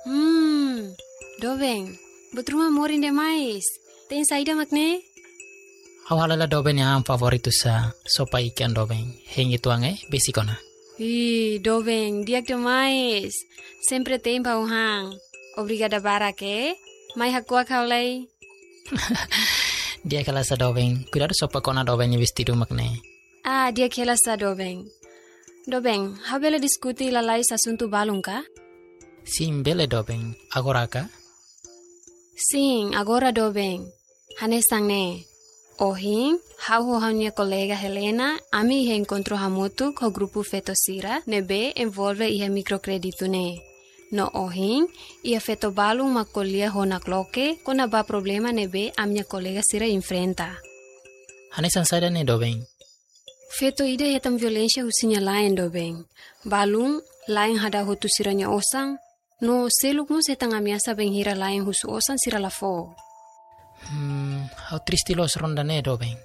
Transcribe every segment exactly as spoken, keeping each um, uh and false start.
Hmm, Dobeng, betruma morin demais. Tem saída makne? Awalala Dobeng yang favorito sa sopa ikan Dobeng. Hengi tuange besikona. Ih, Dobeng, diak demais. Sempre tem pauhang. Obrigada barake. Mai hakua kaulay. Dia kala sa Dobeng. Cuidado sopa kona Dobeng ni vestido makne. Ah, dia kela sa Dobeng. Dobeng, habela diskuti lalai asunto balong ka? Sim, bele Dobeng. Agora ka? Sim, agora Dobeng. Hanesang ne. Ohing, hau ho minha colega Helena, ami ihe encontro hamutu ko grupo Fetosira, nebe envolve ihe microcredito ne. No ohing, ia feto balong makolia ho nakloke, kona ba problema nebe a minha colega Sira enfrenta. Hanesan sada ne Dobeng. Feto ida hetam violência husinya lain Dobeng. Balung, lain hada hutu siranya osang, no seluk mo setang amiasa benghira lain husu osang sira lafo. Hmm, how triste los ronda ne Dobeng.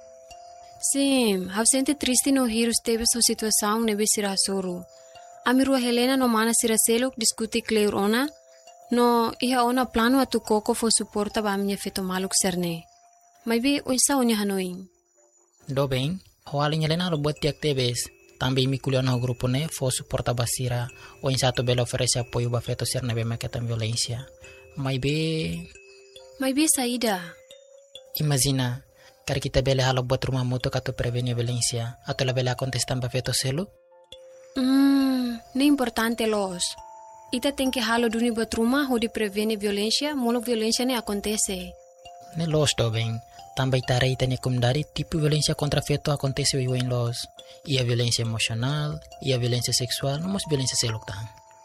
Sim, hau sente triste no hirus tebe so situação nebe sira soro. Amirua Helena no mana sira seluk diskuti kleur ona, no iha ona plano atu koko fo suporta ba minha feto maluk serne. Mai be oisa onya hanoing. Dobeng, awalnya Helena lo buat tiak tebes. Tambi mi kuliah no grupo ne fo suporta basira. O in satu bela oferece apoio ba feto ser nebe maketan violencia. Mai be... Mai be saída. Imagina, kar kita bela halo buat rumah mutu katu prevenir violencia. Atau la bela contestan ba feto selu? Hmm, ne importante los. Ita tem que halo duni buat rumah ho di prevenir violencia, molo violencia ne acontece. Ne los Dobeng. Também tarei tanya kumdari tipo violência contra feto acontece o em los. Ia violência emocional, ia violência sexual, não mas violência seluktan.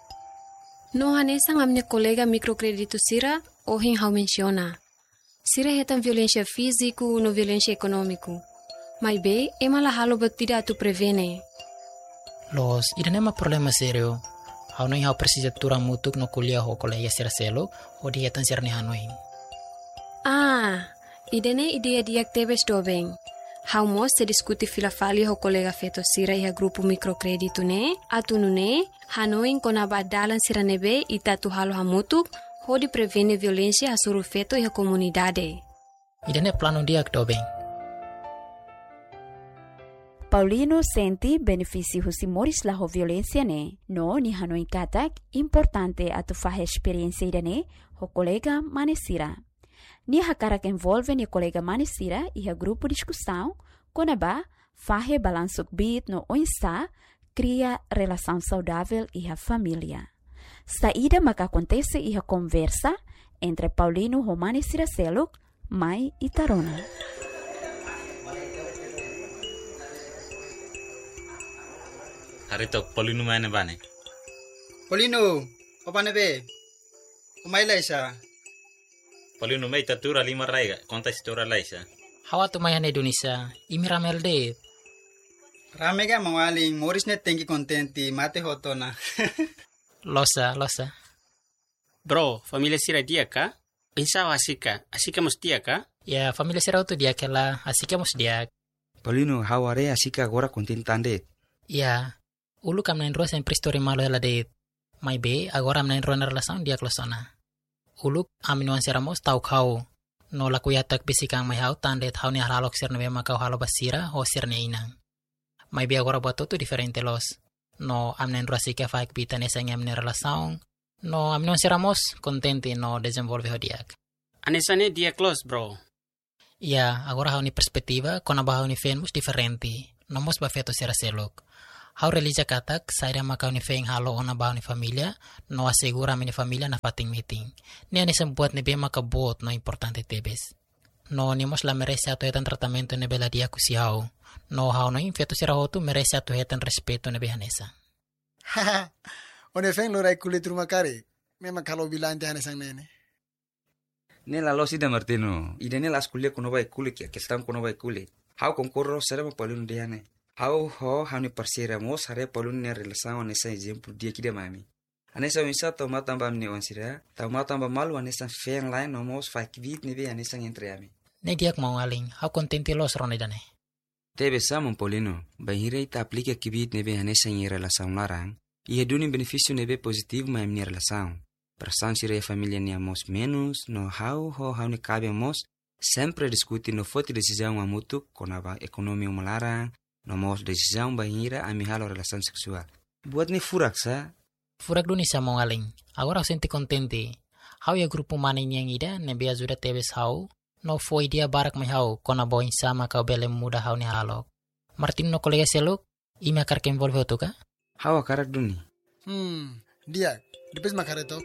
No hanesang a minha colega microcredito Sira, ohin hau menciona. Sira hetam violência físico no violência econômico. Mas be, ema la halo batida tu prevene. Los, ida nema problema serio. Hau no hau precisa tura mutuk no kuliah ho colega Sira selo, o dia tan serni hanoin. Ah, idene ideia diak tebes Dobeng. Hau mos se diskuti filafali ho kolega feto Sira iha grupo microcredito ne, atunu ne, hanoin kona badalan Sira nebe ita tu halo hamutuk, ho di prevene violência hasuru feto iha comunidade. Idene plano diak Dobeng. Paulino senti benefício husi moris la ho violência ne, no ni hanoin katak importante atu fahe experiência idene ho kolega manesira. Ni hakarak envolve ni colega manesira e a grupo discussão, konaba, fahe balansuk bit no oinsa, cria relação saudável e a família. Saída maka acontece e a conversa entre Paulino e manesira seluk, mai e tarona. Harito Paulino mana bane? Paulino, apa nebe? Umay laisa. Paulino mai tatura lima raiga, konta istora laisa. Hawa tu mayan Indonesia, imi ramel de. Rame ga mawaling, moris net tengi kontenti, mate hoto na. Losa, losa. Bro, familia Sira dia ka? Pensava asika, asika mos dia ka? Ya, familia Sira tu dia kela, asika mos dia. Paulino, haware asika agora kontentande. Ya, ulu kam nain ruas en pristori malo ela de. Mai be, agora am nain ruas na relação dia klosona. Uluk aminuan siramos tau kau no la kuyatak bisikang may hau tandet hau ni halalok sir nebe makau halo basira o sir ni inang. May bi agora buat tu diferente los. No amnen rasika faik bitan esang amne relasaong. No aminuan siramos contente no desenvolve ho diak. Anesane dia close bro. Ya, agora hau ni perspektiva kona ba hau ni fenmus diferente. No mos ba feto sira selok. Hau relija katak, saira makau ni feng halo ona bao ni familia, no asegura mi familia na pating meeting. Ni ani sembuat ni be makabot no importante tebes. No ni mos la merece ato hetan tratamento ni bela dia kusi hau. No hau no infeto sira hotu merece ato hetan respeto ni behanesa. Haha, one feng lo rai kulit rumah kari. Memang kalau bilang te hanesang nene. Nela lo sida Martino, ide nela askulia kuno bai kulit ya, kestam kuno bai kulit. Hau konkurro serema Paulino diane. Hau ho hani parsira mos hare Paulino ne relação nessa exemplo dia que mami. Anessa unsa toma tamba mne onsira, toma tamba malu anessa feng lain no mos fak vit ne be anessa entre ami. Ne diak mau aling, hau contente los ronedane. Tebe samon Paulino, bahira ita aplica que vit ne be anessa em relação larang, e redune benefício ne be positivo ma mne relação. Persaun sira família nia mos menos, no hau ho hau ni cabe mos, sempre discuti no foto decisão amutu, konaba ekonomi melarang, no mos decisão bahira ami halo relação seksual. Buat ni furak sa? Furak duni sa mongaling. Agora eu senti contente. Hau ya grupo maning yang ida, nebe ajuda tebes hau, no foi dia barak mai hau, kona boin sama kau bele muda hau ni halok. Martin no kolega seluk, ime akar ke envolve otu ka? Hau akarak duni. Hmm, dia, depois makaretok.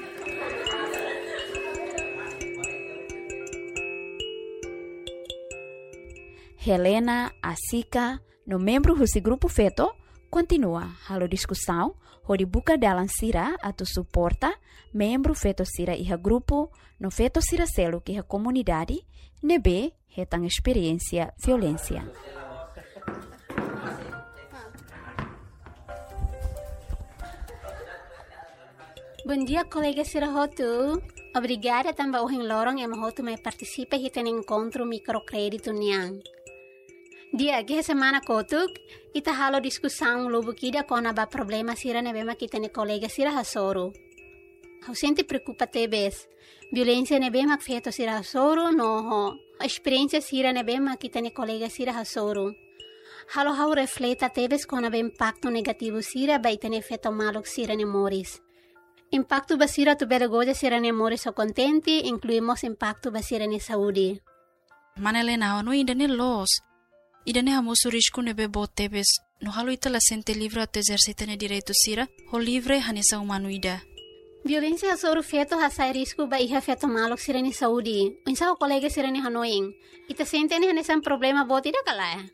Helena, Asika, no membro desse grupo feto, continua halo discussão, onde buka dalam sira atau suporta membro feto sira iha grupo, no feto sira selo que iha comunidade, nebe hetang experiência violência. Bom dia, colega Sira Rotu. Obrigada também ao Lorong e Mahotu me participa e tem encontro microcrédito niang. Dia que semana kotuk ita halo discussão lobo kida kona ba problema sira nebema kita ne colega sira hasoro. Hau sente preocupa tebes. Violência nebema feito sira hasoro no ho. Experiência sira nebema kita ne colega sira hasoro. Halo hau refleta tebes kona ba impacto negativo sira ba ita ne feito malok sira ne moris. Impacto basira tu bela goja sira ne moris o contenti, incluímos impacto basira ne saúde. Manelena, no ainda ne los. Idane hamoso risco nebe botebes, no halo ita la sente livre ato exercita ne direito sira, ho livre hanesa humano ida. Violência hasoro feto hasai risco ba iha feto malok sira ne saúde. Unsa o colega sira ne hanoing. Ita sente ne hanesa problema bot ida kalaya.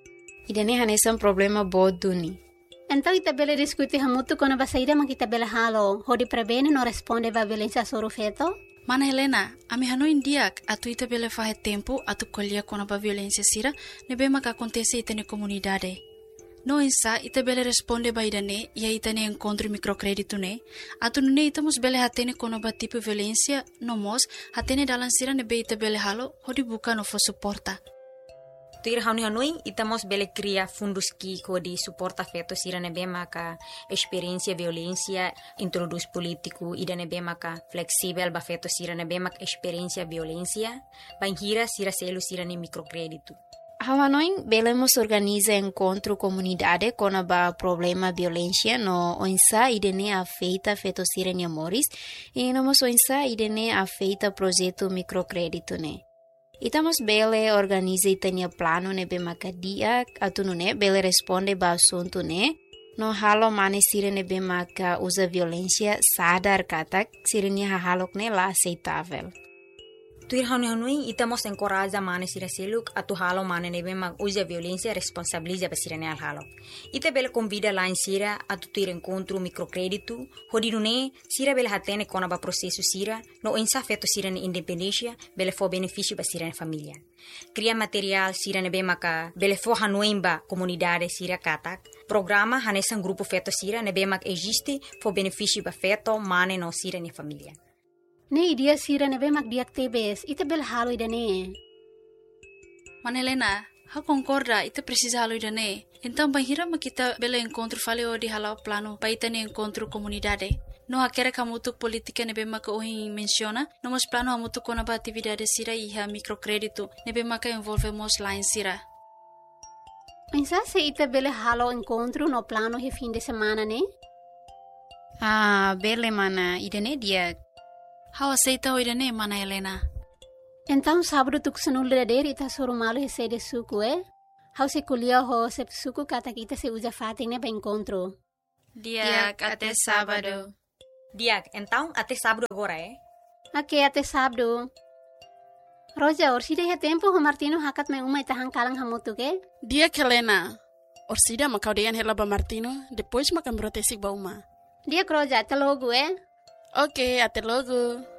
Idane hanesa problema bot duni. Então ita bela diskuti hamutu kono ba saída man kita bela halo, ho di prevene no responde ba violência hasoro feto. Mana Helena, ami hano indiak atu ita bele fahe tempo atu kolia kona ba violência sira nebe maka acontece ita ne comunidade. No insa ita bele responde ba idane ia ita ne encontro microcrédito ne atu nune ita mos bele hatene kona ba tipo violência no mos hatene dalan sira nebe ita bele halo hodi buka no fo suporta. Tuir hauni hanoi itamos bele cria fundos ki ko di suporta feto sira nebe maka experiência violência introduz político ida nebe maka flexível ba feto sira nebe maka experiência violência banhira sira selo sira ne microcrédito. Hanoi belemos organiza encontro comunidade com a problema violência no onsa idene afeita feto sira ne amores e nomos onsa idene afeita projeto microcrédito ne. Itamos bele organiza itania plano nebe makadia atu ne bele responde ba assunto ne no halo mane sire nebe maka usa violência sadar katak sirenia halok ne la aceitável. Tuir hauni hanui itamos encoraja mane sira seluk atu halo mane nebe mak usa violência responsabiliza ba sirene al halo. Ita bele convida lá em sira atu tuir encontro microcrédito hodinu ne sira bele hatene kona ba processo sira no insa feto sira ne independência bele fo benefício ba sira ne família. Cria material sira nebe maka bele fo hanui ba comunidade sira katak. Programa hanesan grupo feto sira nebe mak existe fo benefício ba feto mane no sira ne família. Ne idia sira nebe mak diak tebes, ita bel halo idane. Manelena, ha concorda, ita precisa halo idane. Então banhira ma kita bela encontro fale o di halo plano pa ita ne encontro comunidade. No hakera kamutu politika nebe maka ohi menciona, nomos plano amutu kona ba atividade sira iha microcrédito, nebe maka envolvemos lá em sira. Pensa se ita bele halo encontro no plano he fim de semana ne? Ah, bele mana, idane dia. How aceita o idane, mana Helena? Então sábado tu kusanul dader ita soro malo he sede suku eh? How se kulia ho se suku kata kita se usa fatine ba encontro. Diak até sábado. Diak, então até sábado agora eh? Ok, até sábado. Roja, orsida he tempo ho Martino hakat me uma ita hangkalang hamutu ke? Diak Helena. Orsida makau deyan hela ba Martino, depois makan brotesik ba uma. Diak Roja, até logo eh? Ok, até logo.